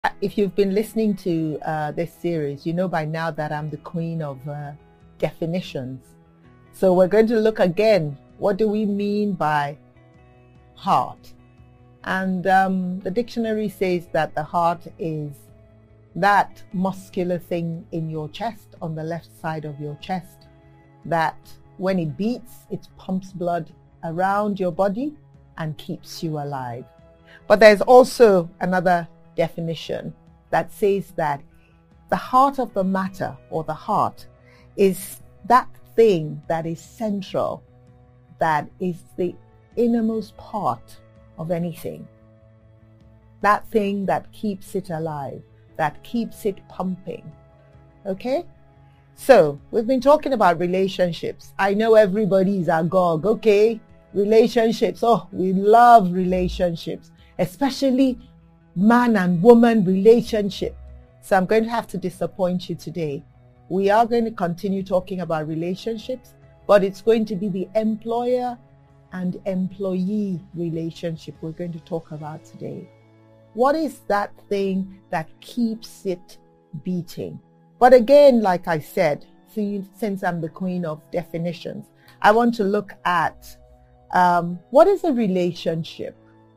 if you've been listening to this series, you know by now that I'm the queen of definitions. So we're going to look again, what do we mean by heart? And the dictionary says that the heart is that muscular thing in your chest, on the left side of your chest, that when it beats, it pumps blood around your body and keeps you alive. But there's also another definition that says that the heart of the matter, or the heart, is that thing that is central, that is the innermost part of anything. That thing that keeps it alive, that keeps it pumping. Okay? So, we've been talking about relationships. I know everybody is agog, okay? Relationships. Oh, we love relationships, especially man and woman relationship. So I'm going to have to disappoint you today. We are going to continue talking about relationships, but it's going to be the employer and employee relationship we're going to talk about today. What is that thing that keeps it beating? But again, like I said, since I'm the queen of definitions, I want to look at what is a relationship?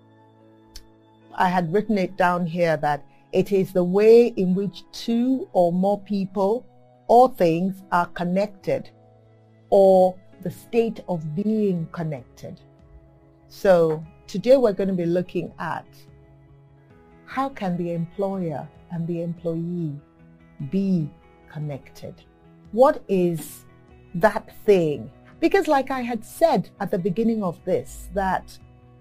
I had written it down here that it is the way in which two or more people or things are connected, or the state of being connected. So today we're going to be looking at how can the employer and the employee be connected? What is that thing? Because like I had said at the beginning of this, that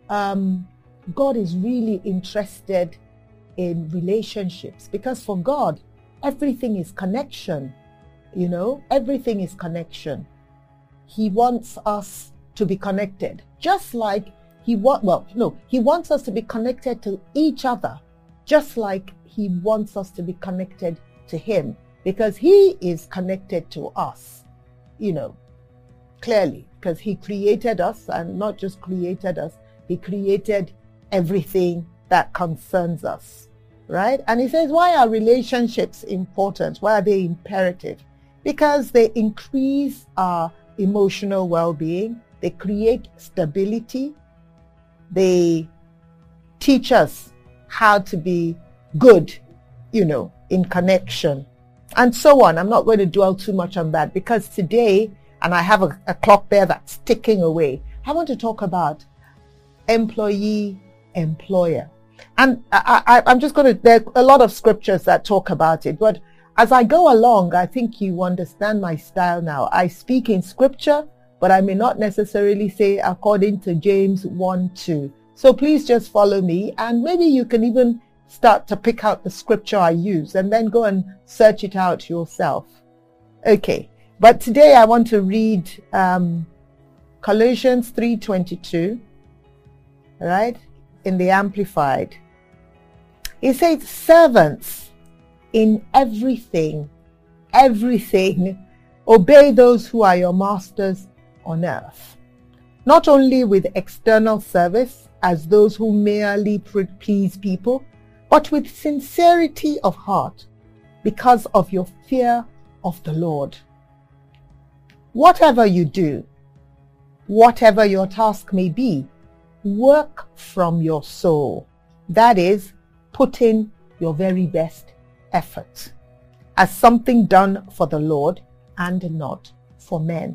God is really interested in relationships, because for God, everything is connection. You know, everything is connection. He wants us to be connected, just like he wants us to be connected to each other, just like he wants us to be connected to him, because he is connected to us, you know, clearly, because he created us, and not just created us, he created everything that concerns us, right? And he says, why are relationships important? Why are they imperative? Because they increase our emotional well-being, they create stability, they teach us how to be good, you know, in connection, and so on. I'm not going to dwell too much on that, because today, and I have a clock there that's ticking away, I want to talk about employee-employer. And I'm just going to, there are a lot of scriptures that talk about it, but as I go along, I think you understand my style now. I speak in scripture, but I may not necessarily say according to James 1:2. So please just follow me, and maybe you can even start to pick out the scripture I use and then go and search it out yourself. Okay, but today I want to read Colossians 3:22, right, in the Amplified. It says, servants, in everything, obey those who are your masters on earth, not only with external service as those who merely please people, but with sincerity of heart, because of your fear of the Lord. Whatever you do, whatever your task may be, work from your soul. That is, put in your very best effort as something done for the Lord and not for men.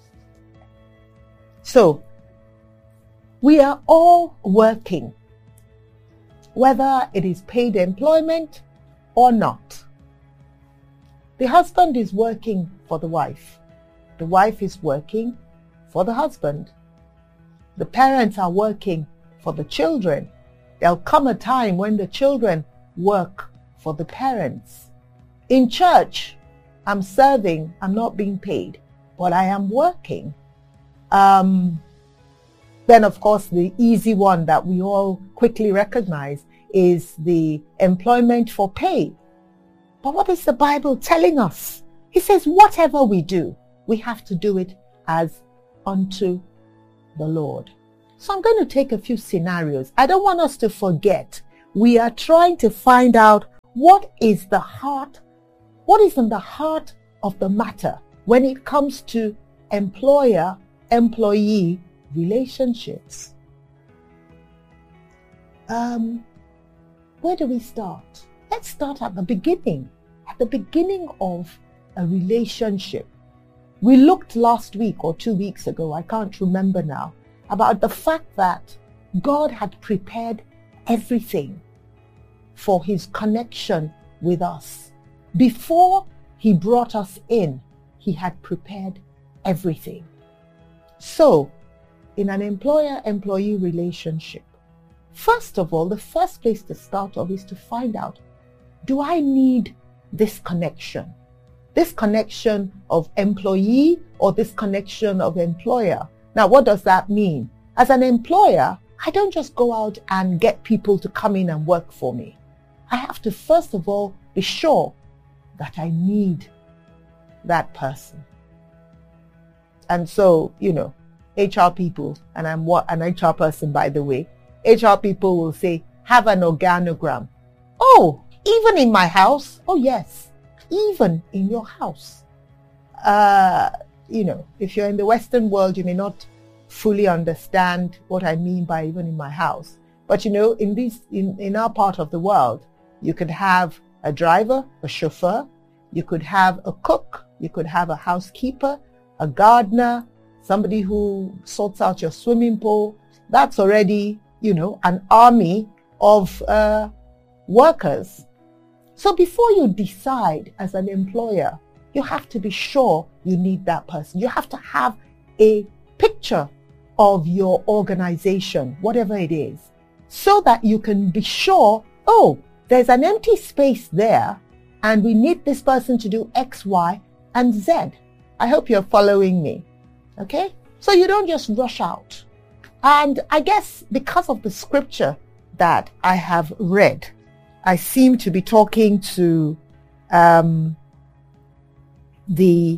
So, we are all working, whether it is paid employment or not. The husband is working for the wife. The wife is working for the husband. The parents are working for the children. There'll come a time when the children work for the parents. In church, I'm serving, I'm not being paid, but I am working. Then of course the easy one that we all quickly recognize is the employment for pay. But what is the Bible telling us? He says whatever we do, we have to do it as unto the Lord. So I'm going to take a few scenarios. I don't want us to forget. We are trying to find out what is the heart, what is in the heart of the matter when it comes to employer-employee relationships. Where do we start? Let's start at the beginning of a relationship. We looked last week or 2 weeks ago, I can't remember now, about the fact that God had prepared everything for his connection with us. Before he brought us in, he had prepared everything. So, in an employer-employee relationship, first of all, the first place to start off is to find out, do I need this connection? This connection of employee or this connection of employer? Now, what does that mean? As an employer, I don't just go out and get people to come in and work for me. I have to first of all be sure that I need that person. And so, HR people, and I'm an HR person, by the way, HR people will say, have an organogram. Oh, even in my house? Oh, yes, even in your house. If you're in the Western world, you may not fully understand what I mean by even in my house. But, in our part of the world, you could have a driver, a chauffeur, you could have a cook, you could have a housekeeper, a gardener, somebody who sorts out your swimming pool. That's already, an army of workers. So before you decide as an employer, you have to be sure you need that person. You have to have a picture of your organization, whatever it is, so that you can be sure, oh, there's an empty space there and we need this person to do X, Y, and Z. I hope you're following me. Okay? So you don't just rush out. And I guess because of the scripture that I have read, I seem to be talking to the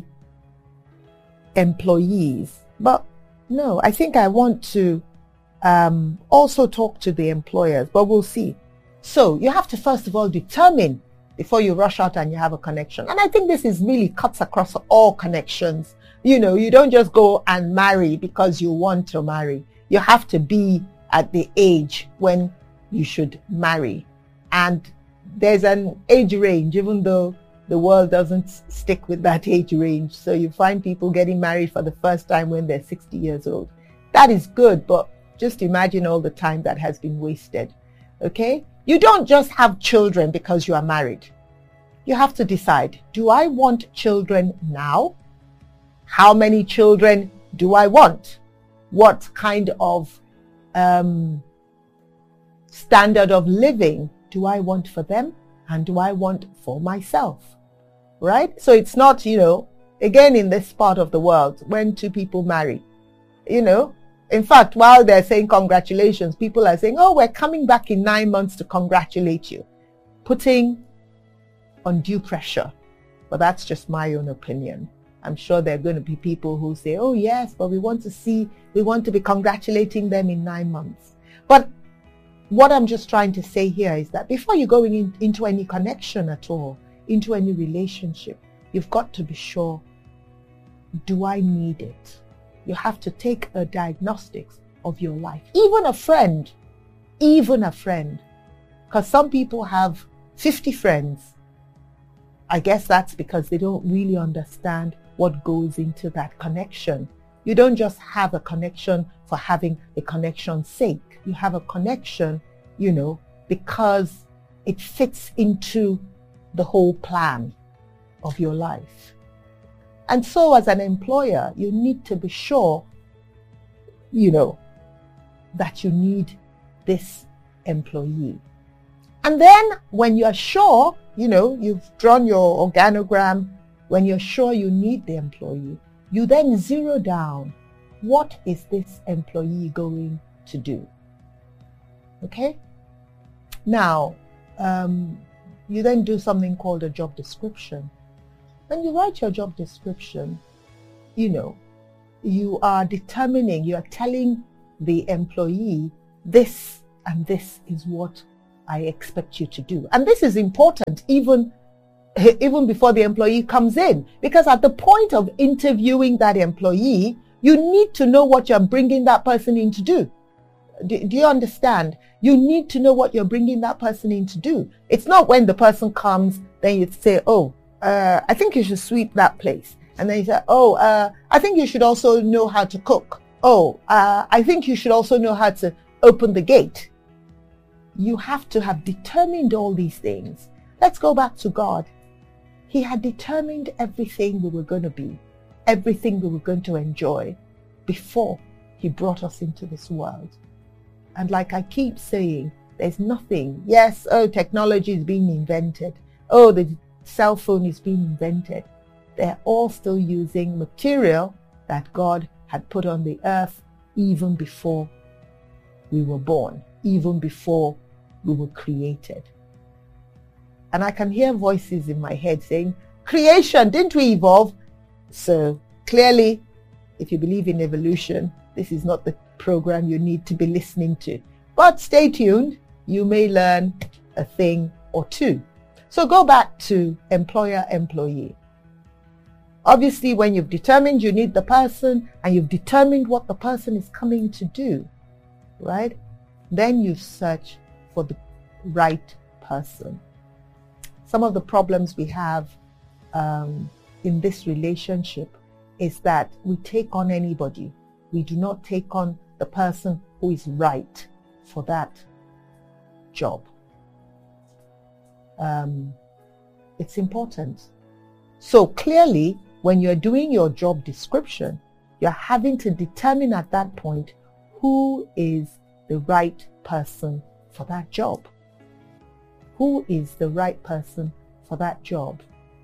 employees. But no, I think I want to also talk to the employers, but we'll see. So you have to first of all determine before you rush out and you have a connection. And I think this is really cuts across all connections. You don't just go and marry because you want to marry. You have to be at the age when you should marry. And there's an age range, even though the world doesn't stick with that age range. So you find people getting married for the first time when they're 60 years old. That is good, but just imagine all the time that has been wasted. Okay? You don't just have children because you are married. You have to decide, do I want children now? How many children do I want? What kind of standard of living do I want for them? And do I want for myself? Right? So it's not, again, in this part of the world, when two people marry, in fact, while they're saying congratulations, people are saying, oh, we're coming back in 9 months to congratulate you, putting undue pressure. But that's just my own opinion. I'm sure there are going to be people who say, oh, yes, but we want to be congratulating them in 9 months. But what I'm just trying to say here is that before you're going into any connection at all, into any relationship, you've got to be sure, do I need it? You have to take a diagnostics of your life. Even a friend, because some people have 50 friends. I guess that's because they don't really understand what goes into that connection. You don't just have a connection for having a connection's sake. You have a connection, because it fits into the whole plan of your life. And so as an employer, you need to be sure, that you need this employee. And then when you're sure, you've drawn your organogram, when you're sure you need the employee, you then zero down, what is this employee going to do? Okay? Now, you then do something called a job description. When you write your job description, you are determining, you are telling the employee, this and this is what I expect you to do. And this is important even before the employee comes in, because at the point of interviewing that employee, you need to know what you're bringing that person in to do. Do you understand? You need to know what you're bringing that person in to do. It's not when the person comes, then you say, I think you should sweep that place. And then you say, I think you should also know how to cook. I think you should also know how to open the gate. You have to have determined all these things. Let's go back to God. He had determined everything we were going to be, everything we were going to enjoy before he brought us into this world. And like I keep saying, there's nothing. Yes, technology is being invented. The cell phone is being invented. They're all still using material that God had put on the earth even before we were born, even before we were created. And I can hear voices in my head saying, creation, didn't we evolve? So clearly, if you believe in evolution, this is not the program you need to be listening to. But stay tuned. You may learn a thing or two. So go back to employer-employee. Obviously, when you've determined you need the person and you've determined what the person is coming to do, right? Then you search for the right person. Some of the problems we have in this relationship is that we take on anybody. We do not take on the person who is right for that job. It's important. So clearly, when you're doing your job description, you're having to determine at that point who is the right person for that job. Who is the right person for that job?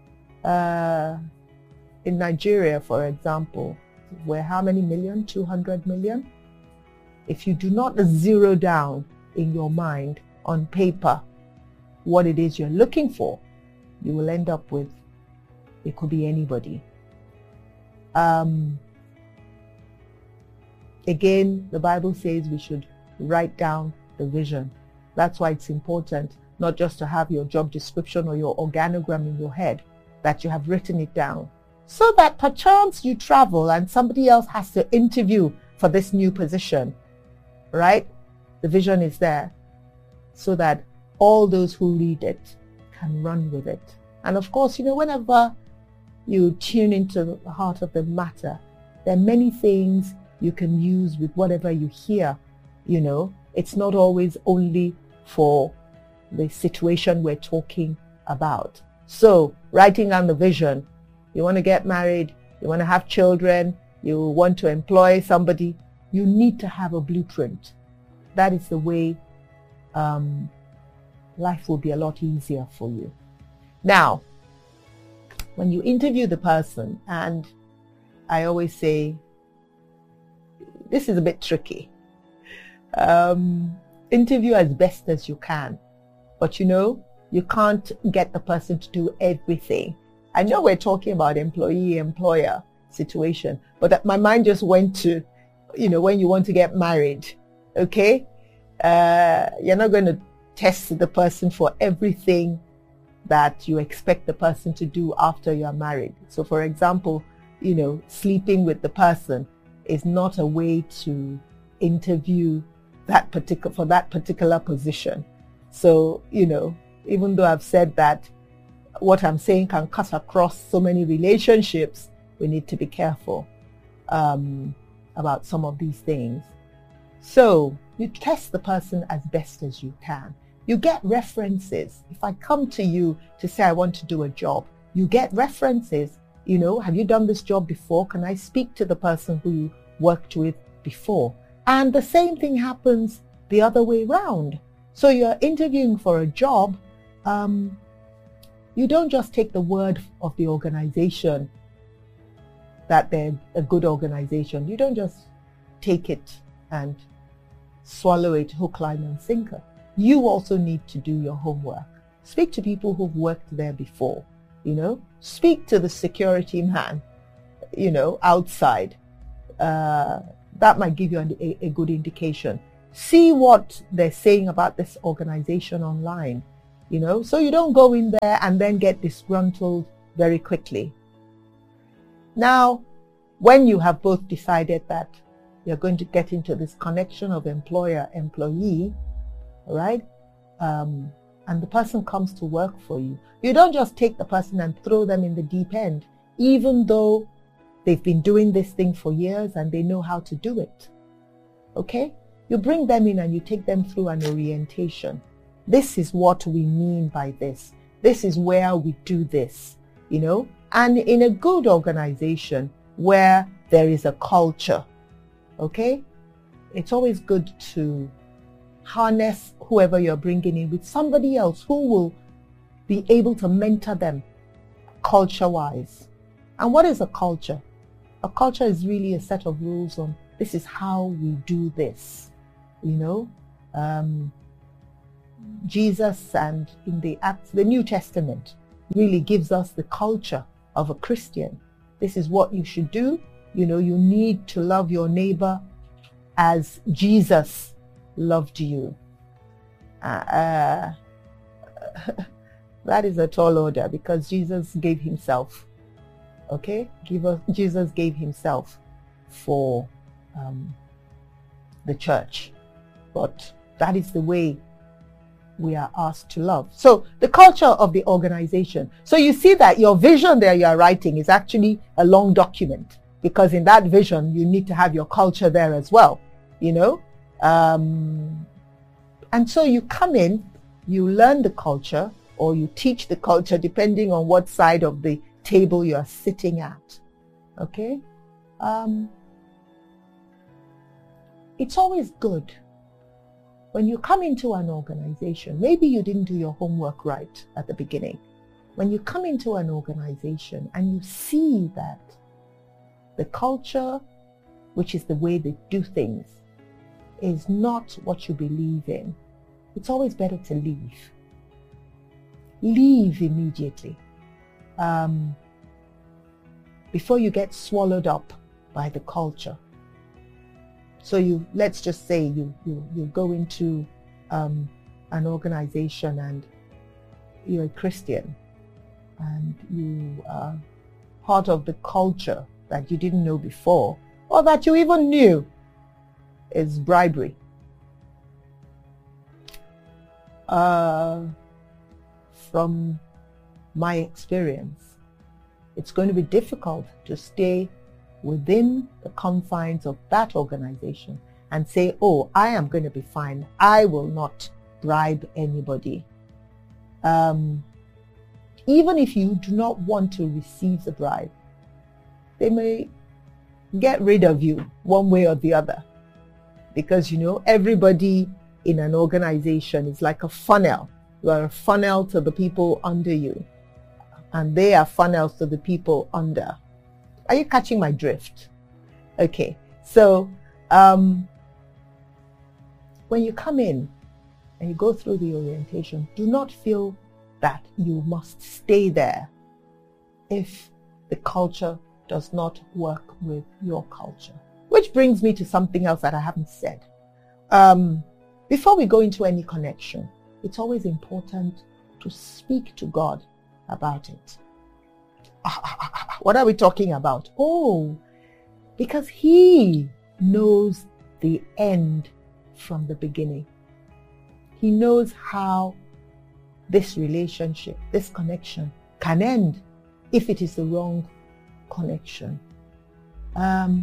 In Nigeria, for example, we're how many million? 200 million? If you do not zero down in your mind on paper what it is you're looking for, you will end up with, it could be anybody. Again, the Bible says we should write down the vision. That's why it's important not just to have your job description or your organogram in your head, that you have written it down, so that perchance you travel and somebody else has to interview for this new position, right? The vision is there so that all those who read it can run with it. And of course, whenever you tune into the heart of the matter, there are many things you can use with whatever you hear. It's not always only for the situation we're talking about. So writing down the vision, you want to get married, you want to have children, you want to employ somebody, you need to have a blueprint. That is the way life will be a lot easier for you. Now, when you interview the person, and I always say, this is a bit tricky. Interview as best as you can. But you can't get the person to do everything. I know we're talking about employee-employer situation, but my mind just went to, when you want to get married, okay? You're not going to test the person for everything that you expect the person to do after you're married. So for example, sleeping with the person is not a way to interview for that particular position. So, even though I've said that what I'm saying can cut across so many relationships, we need to be careful about some of these things. So you test the person as best as you can. You get references. If I come to you to say I want to do a job, you get references. Have you done this job before? Can I speak to the person who you worked with before? And the same thing happens the other way around. So you're interviewing for a job. You don't just take the word of the organization that they're a good organization. You don't just take it and swallow it hook, line, and sinker. You also need to do your homework. Speak to people who've worked there before. Speak to the security man, outside. That might give you a good indication. See what they're saying about this organization online, so you don't go in there and then get disgruntled very quickly. Now, when you have both decided that you're going to get into this connection of employer-employee, all right, and the person comes to work for you, you don't just take the person and throw them in the deep end, even though they've been doing this thing for years and they know how to do it. Okay? You bring them in and you take them through an orientation. This is what we mean by this. This is where we do this, And in a good organization where there is a culture, okay, it's always good to harness whoever you're bringing in with somebody else who will be able to mentor them culture-wise. And what is a culture? A culture is really a set of rules on this is how we do this. Jesus and in the Acts, the New Testament really gives us the culture of a Christian. This is what you should do. You need to love your neighbor as Jesus loved you. That is a tall order because Jesus gave himself. Okay? Jesus gave himself for the church. But that is the way we are asked to love. So the culture of the organization. So you see that your vision there you are writing is actually a long document, because in that vision you need to have your culture there as well, and so you come in, you learn the culture, or you teach the culture depending on what side of the table you are sitting at. Okay? It's always good when you come into an organization. Maybe you didn't do your homework right at the beginning. When you come into an organization and you see that the culture, which is the way they do things, is not what you believe in, it's always better to leave. Leave immediately. Before you get swallowed up by the culture. So let's just say you go into an organization and you're a Christian and you are part of the culture that you didn't know before, or that you even knew, is bribery. From my experience, it's going to be difficult to stay within the confines of that organization and say, oh, I am going to be fine. I will not bribe anybody. Even if you do not want to receive the bribe, they may get rid of you one way or the other. Because, everybody in an organization is like a funnel. You are a funnel to the people under you, and they are funnels to the people under. Are you catching my drift? Okay, so when you come in and you go through the orientation, do not feel that you must stay there if the culture does not work with your culture. Which brings me to something else that I haven't said. Before we go into any connection, it's always important to speak to God about it. What are we talking about? Oh, because He knows the end from the beginning. He knows how this relationship, this connection can end if it is the wrong connection. I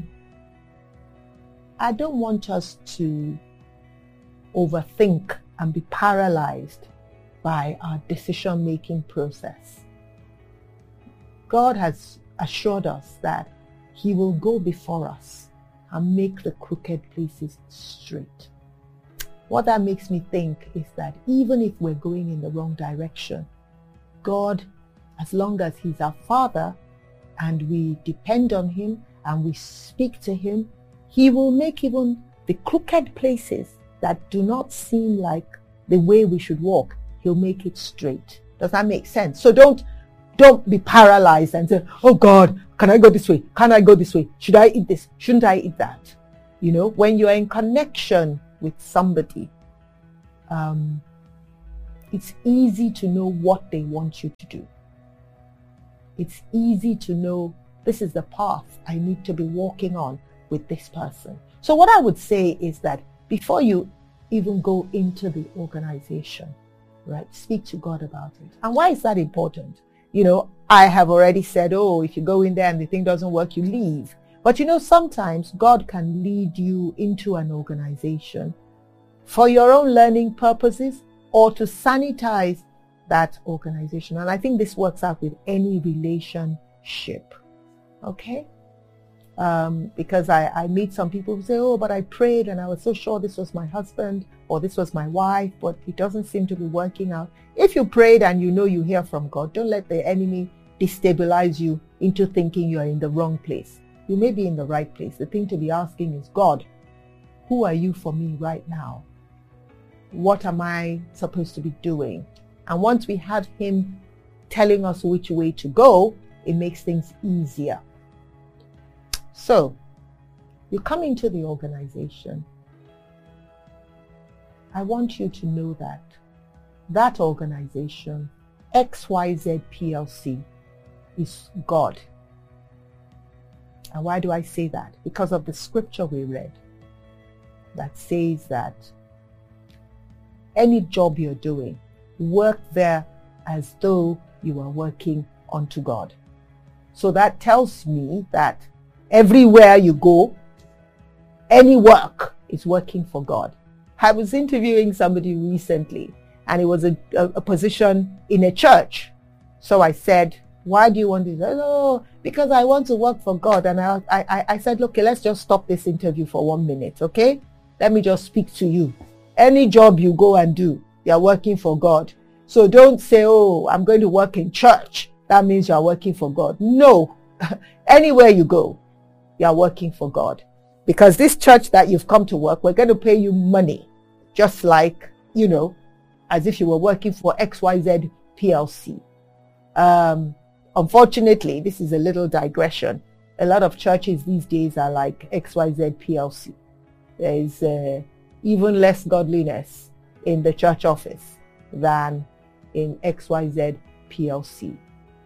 don't want us to overthink and be paralyzed by our decision-making process. God has assured us that He will go before us and make the crooked places straight. What that makes me think is that even if we're going in the wrong direction, God, as long as He's our Father and we depend on Him and we speak to Him, He will make even the crooked places that do not seem like the way we should walk, He'll make it straight. Does that make sense? So don't be paralyzed and say, oh God, can I go this way? Can I go this way? Should I eat this? Shouldn't I eat that? When you are in connection with somebody, it's easy to know what they want you to do. It's easy to know this is the path I need to be walking on with this person. So what I would say is that before you even go into the organization, right, speak to God about it. And why is that important? You know, I have already said, oh, if you go in there and the thing doesn't work, you leave. But you know, sometimes God can lead you into an organization for your own learning purposes or to sanitize that organization. And I think this works out with any relationship. Okay? Because I meet some people who say, oh, but I prayed and I was so sure this was my husband or this was my wife, but it doesn't seem to be working out. If you prayed and you know you hear from God, don't let the enemy destabilize you into thinking you are in the wrong place. You may be in the right place. The thing to be asking is, God, who are you for me right now? What am I supposed to be doing? And once we have him telling us which way to go, it makes things easier. So, you come into the organization. I want you to know that that organization, XYZ PLC, is God. And why do I say that? Because of the scripture we read that says that any job you're doing, work there as though you are working unto God. So that tells me that everywhere you go, any work is working for God. I was interviewing somebody recently and it was a position in a church. So I said, why do you want this? Oh, because I want to work for God. And I said, okay, let's just stop this interview for 1 minute, okay? Let me just speak to you. Any job you go and do, you're working for God. So don't say, oh, I'm going to work in church. That means you're working for God. No. Anywhere you go, you're working for God. Because this church that you've come to work, we're going to pay you money. Just like, you know, as if you were working for XYZ PLC. Unfortunately, this is a little digression. A lot of churches these days are like XYZ PLC. There is even less godliness in the church office than in XYZ PLC.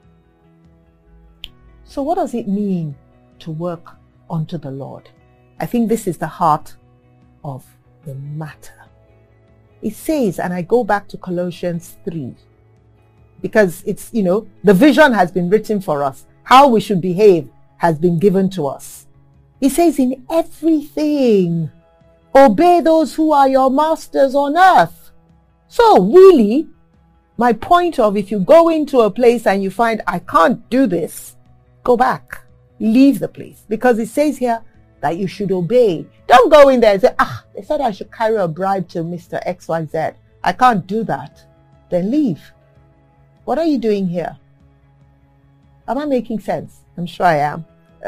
So what does it mean to work unto the Lord? I think this is the heart of the matter. It says, and I go back to Colossians 3, because it's, you know, the vision has been written for us. How we should behave has been given to us. It says, in everything, obey those who are your masters on earth. So really, my point of, if you go into a place and you find, I can't do this, go back, leave the place. Because it says here that you should obey. Don't go in there and say, they said I should carry a bribe to Mr. XYZ. I can't do that. Then leave. What are you doing here? Am I making sense? I'm sure I am.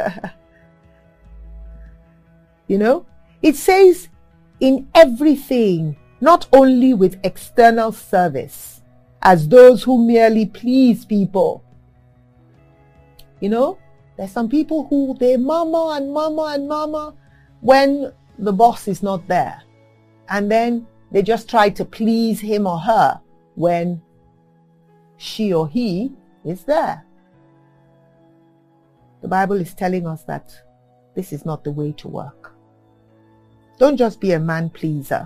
You know, it says in everything, not only with external service, as those who merely please people. You know, there's some people who they mama and mama and mama when the boss is not there. And then they just try to please him or her when she or he is there. The Bible is telling us that this is not the way to work. Don't just be a man pleaser.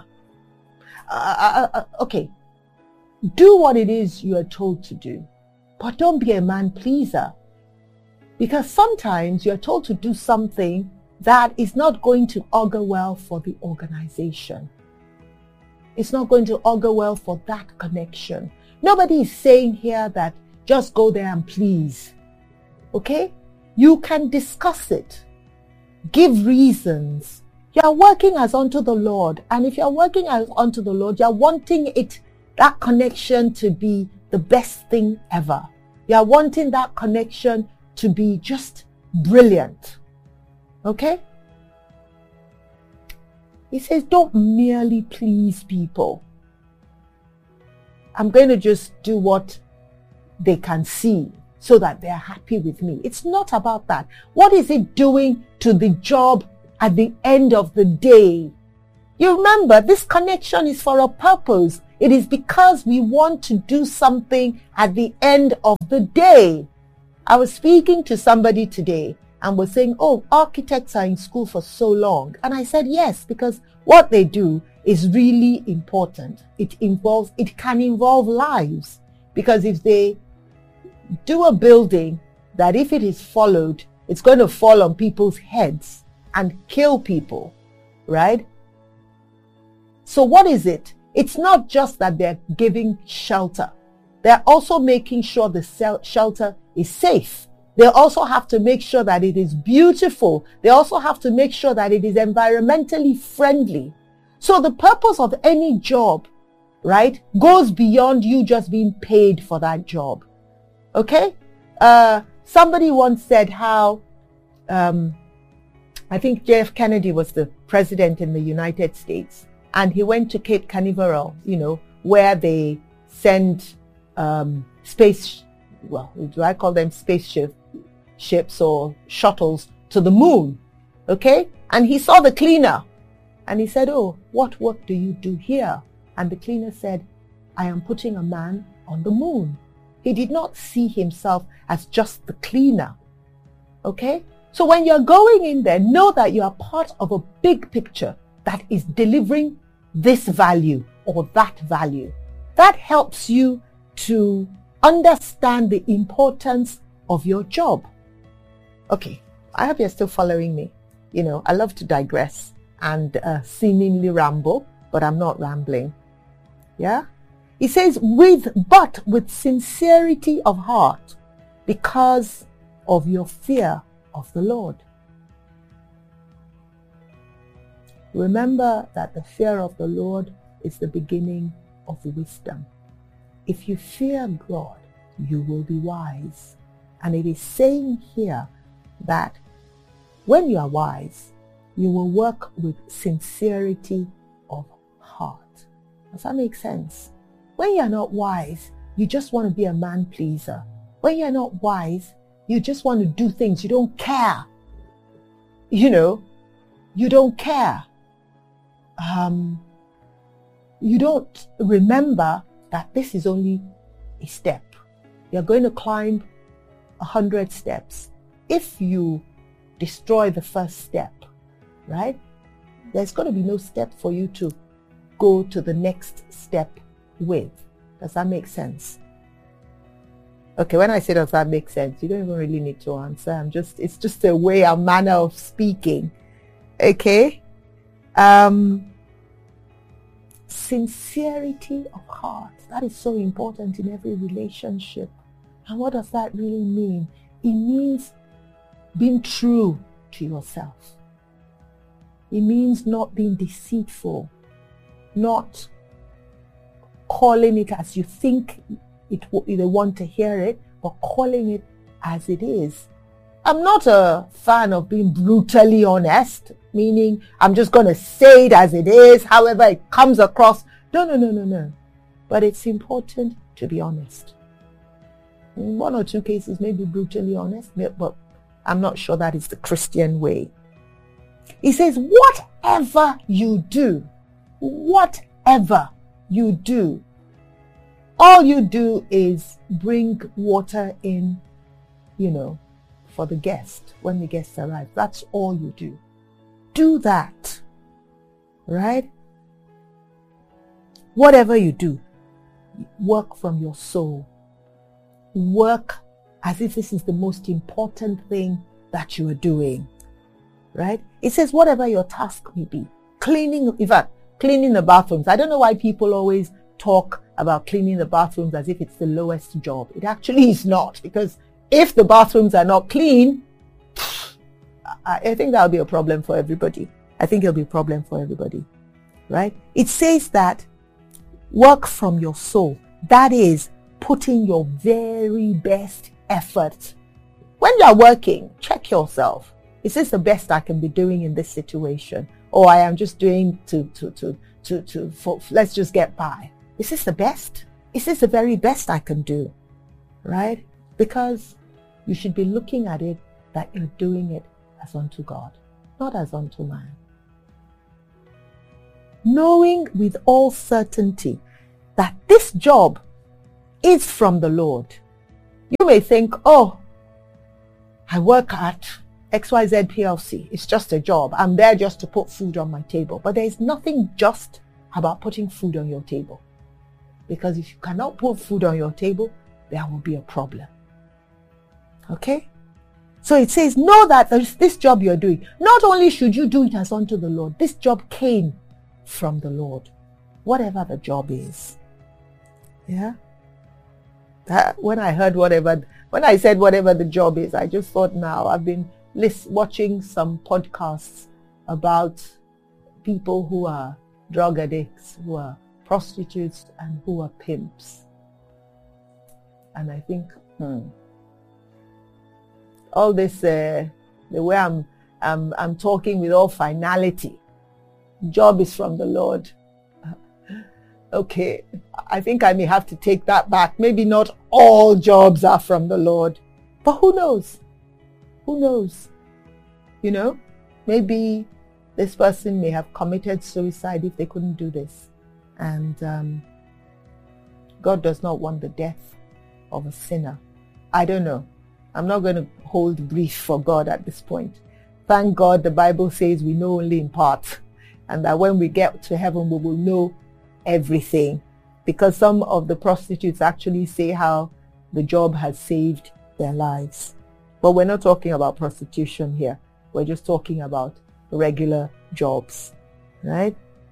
Okay, do what it is you are told to do, but don't be a man pleaser. Because sometimes you're told to do something that is not going to augur well for the organization. It's not going to augur well for that connection. Nobody is saying here that just go there and please. Okay? You can discuss it. Give reasons. You are working as unto the Lord. And if you are working as unto the Lord, you are wanting it, that connection to be the best thing ever. You are wanting that connection to be just brilliant. Okay? He says, don't merely please people. I'm going to just do what they can see so that they're happy with me. It's not about that. What is it doing to the job at the end of the day? You remember, this connection is for a purpose. It is because we want to do something at the end of the day. I was speaking to somebody today and was saying, oh, architects are in school for so long. And I said, yes, because what they do is really important. It can involve lives. Because if they do a building that if it is followed, it's going to fall on people's heads and kill people, right? So what is it? It's not just that they're giving shelter. They're also making sure the shelter is safe. They also have to make sure that it is beautiful. They also have to make sure that it is environmentally friendly. So the purpose of any job, right, goes beyond you just being paid for that job. Okay? Somebody once said how, I think JF Kennedy was the president in the United States, and he went to Cape Canaveral, where they send space, well, do I call them spaceships or shuttles to the moon? Okay? And he saw the cleaner and he said, oh, what work do you do here? And the cleaner said, I am putting a man on the moon. He did not see himself as just the cleaner. Okay? So when you're going in there, know that you are part of a big picture that is delivering this value or that value. That helps you to understand the importance of your job. Okay, I hope you're still following me. I love to digress and seemingly ramble, but I'm not rambling. Yeah? He says, but with sincerity of heart, because of your fear of the Lord. Remember that the fear of the Lord is the beginning of wisdom. If you fear God, you will be wise. And it is saying here that when you are wise, you will work with sincerity of heart. Does that make sense? When you are not wise, you just want to be a man pleaser. When you are not wise, you just want to do things. You don't care. You don't care. You don't remember that this is only a step. You're going to climb 100 steps. If you destroy the first step, right, there's going to be no step for you to go to the next step with. Does that make sense? Okay, when I say does that make sense, you don't even really need to answer. It's just a way, a manner of speaking. Okay? Sincerity of heart. That is so important in every relationship. And what does that really mean? It means being true to yourself. It means not being deceitful, not calling it as you think they want to hear it, but calling it as it is. I'm not a fan of being brutally honest, meaning I'm just going to say it as it is, however it comes across. No. But it's important to be honest. In one or two cases, maybe brutally honest, but I'm not sure that is the Christian way. He says, whatever you do, all you do is bring water in, for the guest when the guests arrive. That's all you do. Do that, right? Whatever you do, work from your soul. Work as if this is the most important thing that you are doing, right? It says whatever your task may be. Cleaning the bathrooms. I don't know why people always talk about cleaning the bathrooms as if it's the lowest job. It actually is not, because if the bathrooms are not clean, I think that'll be a problem for everybody. I think it'll be a problem for everybody, right? It says that work from your soul. That is putting your very best effort. When you're working, check yourself. Is this the best I can be doing in this situation? Or I am just doing let's just get by. Is this the best? Is this the very best I can do? Right? Because you should be looking at it that you're doing it as unto God, not as unto man. knowing with all certainty that this job is from the Lord. You may think, oh, I work at XYZ PLC. It's just a job. I'm there just to put food on my table. But there is nothing just about putting food on your table. Because if you cannot put food on your table, there will be a problem. Okay? So it says, know that this job you're doing, not only should you do it as unto the Lord, this job came from the Lord. Whatever the job is. Yeah? When I said whatever the job is, I just thought now, I've been watching some podcasts about people who are drug addicts, who are prostitutes, and who are pimps. And I think, all this, the way I'm talking with all finality, job is from the Lord. Okay, I think I may have to take that back. Maybe not all jobs are from the Lord, but who knows? Who knows? You know, maybe this person may have committed suicide if they couldn't do this. And God does not want the death of a sinner. I don't know. I'm not going to hold brief for God at this point. Thank God the Bible says we know only in part, and that when we get to heaven we will know everything, because some of the prostitutes actually say how the job has saved their lives. But we're not talking about prostitution here. We're just talking about regular jobs, right?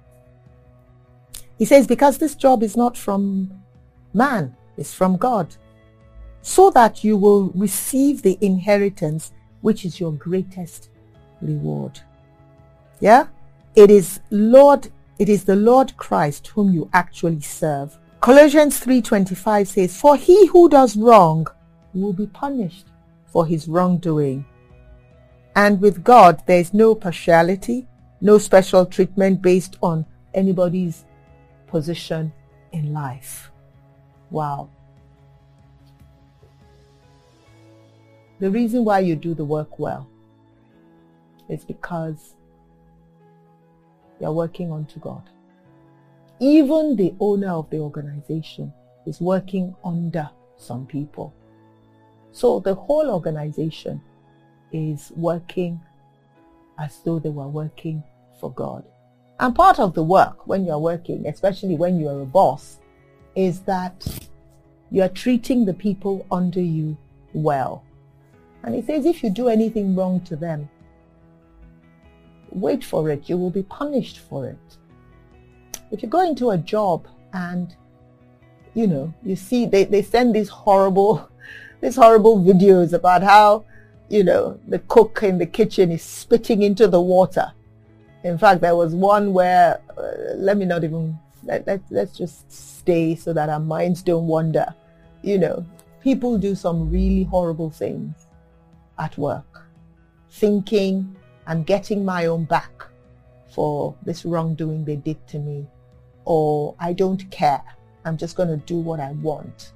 He says, because this job is not from man, it's from God, so that you will receive the inheritance, which is your greatest reward. Yeah? It is the Lord Christ whom you actually serve. Colossians 3:25 says, for he who does wrong will be punished for his wrongdoing. And with God, there is no partiality, no special treatment based on anybody's position in life. Wow. The reason why you do the work well is because you're working unto God. Even the owner of the organization is working under some people. So the whole organization is working as though they were working for God. And part of the work when you're working, especially when you're a boss, is that you're treating the people under you well. And he says if you do anything wrong to them, wait for it. You will be punished for it. If you go into a job and, you see they send these horrible videos about how, the cook in the kitchen is spitting into the water. In fact, there was one where, let's just stay so that our minds don't wander. People do some really horrible things at work, thinking I'm getting my own back for this wrongdoing they did to me, or I don't care, I'm just going to do what I want,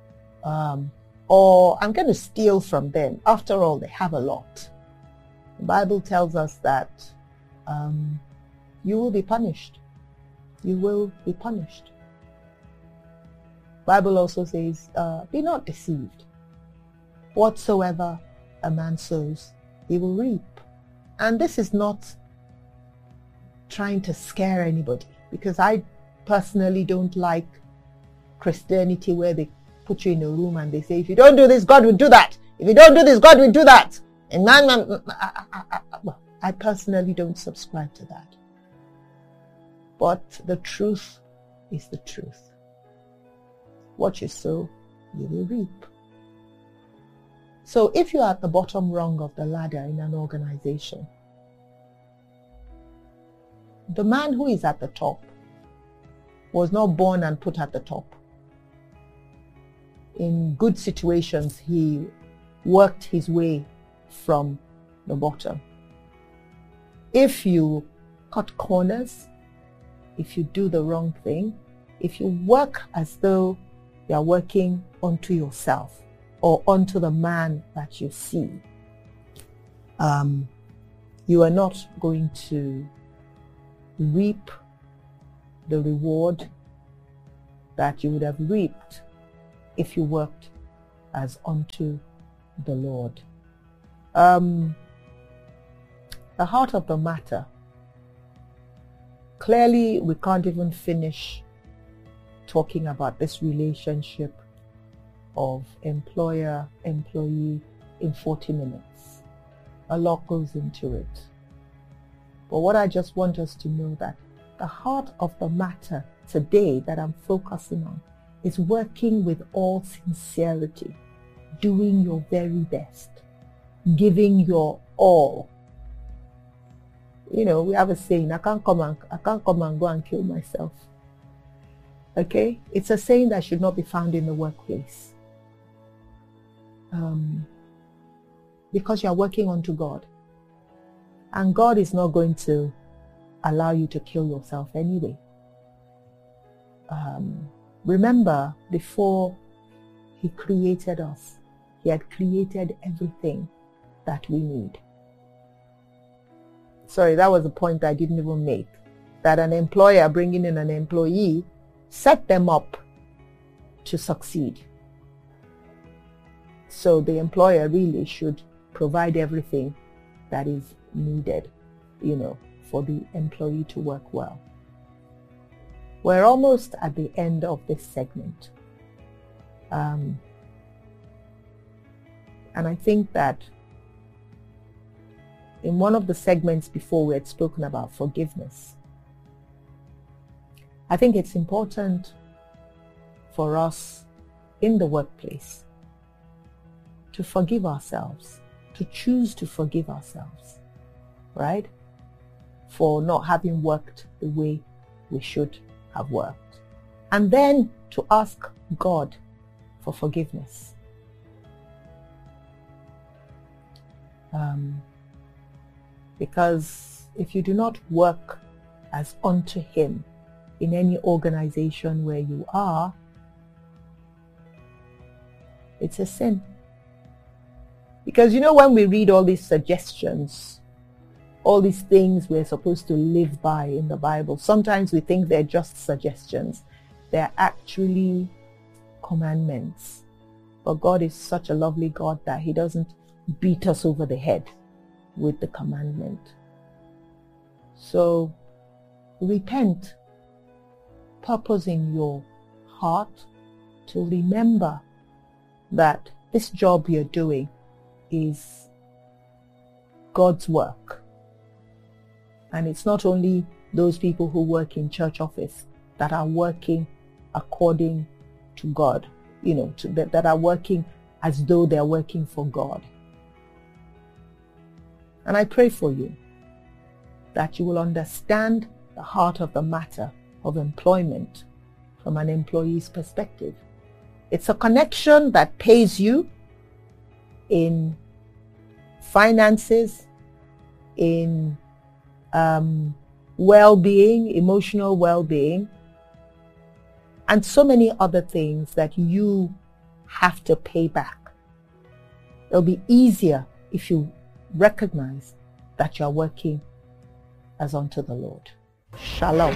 or I'm going to steal from them. After all, they have a lot. The Bible tells us that you will be punished. You will be punished. The Bible also says, be not deceived. Whatsoever a man sows, he will reap. And this is not trying to scare anybody, because I personally don't like Christianity where they put you in a room and they say, if you don't do this, God will do that. If you don't do this, God will do that. And I personally don't subscribe to that. But the truth is the truth. What you sow, you will reap. So if you're at the bottom rung of the ladder in an organization, the man who is at the top was not born and put at the top. In good situations, he worked his way from the bottom. If you cut corners, if you do the wrong thing, if you work as though you are working unto yourself or unto the man that you see, you are not going to reap the reward that you would have reaped if you worked as unto the Lord. The heart of the matter. Clearly, we can't even finish talking about this relationship of employer-employee in 40 minutes. A lot goes into it. But what I just want us to know that the heart of the matter today that I'm focusing on is working with all sincerity, doing your very best, giving your all. You know, we have a saying, I can't come and go and kill myself. Okay? It's a saying that should not be found in the workplace. Because you're working unto God. And God is not going to allow you to kill yourself anyway. Remember, before He created us, He had created everything that we need. Sorry, that was a point I didn't even make. That an employer bringing in an employee set them up to succeed. So the employer really should provide everything that is needed, for the employee to work well. We're almost at the end of this segment. And I think that in one of the segments before we had spoken about forgiveness. I think it's important for us in the workplace to forgive ourselves, to choose to forgive ourselves, right? For not having worked the way we should have worked. And then to ask God for forgiveness. Because if you do not work as unto Him in any organization where you are, it's a sin. Because when we read all these suggestions, all these things we're supposed to live by in the Bible, sometimes we think they're just suggestions. They're actually commandments. But God is such a lovely God that He doesn't beat us over the head with the commandment. So repent, purpose in your heart to remember that this job you're doing is God's work. And it's not only those people who work in church office that are working according to God, that are working as though they're working for God. And I pray for you that you will understand the heart of the matter of employment from an employee's perspective. It's a connection that pays you in finances, in well-being, emotional well-being, and so many other things that you have to pay back. It'll be easier if you recognize that you're working as unto the Lord. Shalom.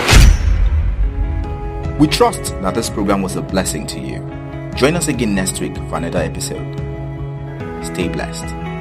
We trust that this program was a blessing to you. Join us again next week for another episode. Stay blessed.